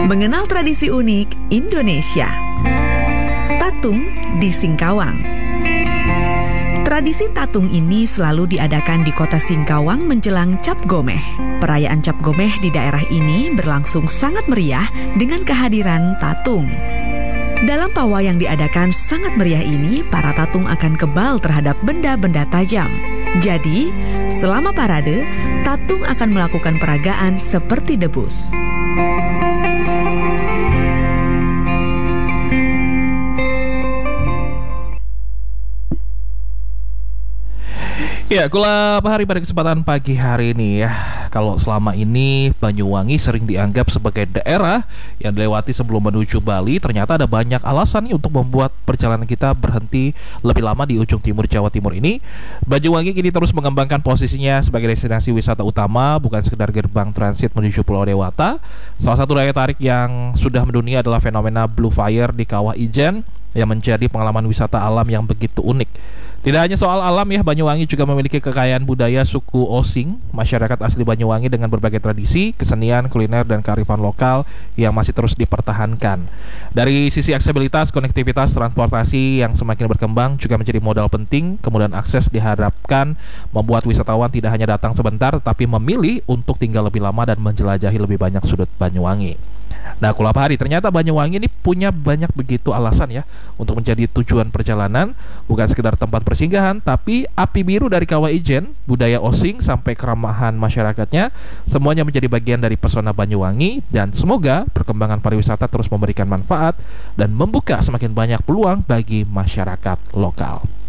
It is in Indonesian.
Mengenal tradisi unik Indonesia. Tatung di Singkawang. Tradisi tatung ini selalu diadakan di kota Singkawang menjelang Cap Gomeh. Perayaan Cap Gomeh di daerah ini berlangsung sangat meriah dengan kehadiran tatung. Dalam pawai yang diadakan sangat meriah ini, para tatung akan kebal terhadap benda-benda tajam. Jadi, selama parade, tatung akan melakukan peragaan seperti debus. Ya, Kulap Hari pada kesempatan pagi hari ini ya. Kalau selama ini Banyuwangi sering dianggap sebagai daerah yang dilewati sebelum menuju Bali, ternyata ada banyak alasan nih untuk membuat perjalanan kita berhenti lebih lama di ujung timur Jawa Timur ini. Banyuwangi kini terus mengembangkan posisinya sebagai destinasi wisata utama, bukan sekedar gerbang transit menuju Pulau Dewata. Salah satu daya tarik yang sudah mendunia adalah fenomena Blue Fire di Kawah Ijen yang menjadi pengalaman wisata alam yang begitu unik. Tidak hanya soal alam ya, Banyuwangi juga memiliki kekayaan budaya suku Osing, masyarakat asli Banyuwangi dengan berbagai tradisi, kesenian, kuliner, dan kearifan lokal yang masih terus dipertahankan. Dari sisi aksesibilitas, konektivitas, transportasi yang semakin berkembang juga menjadi modal penting. Kemudian akses diharapkan membuat wisatawan tidak hanya datang sebentar, tapi memilih untuk tinggal lebih lama dan menjelajahi lebih banyak sudut Banyuwangi. Nah, Kulap Hari, ternyata Banyuwangi ini punya banyak begitu alasan ya untuk menjadi tujuan perjalanan, bukan sekedar tempat persinggahan, tapi api biru dari Kawah Ijen, budaya Osing sampai keramahan masyarakatnya, semuanya menjadi bagian dari pesona Banyuwangi, dan semoga perkembangan pariwisata terus memberikan manfaat dan membuka semakin banyak peluang bagi masyarakat lokal.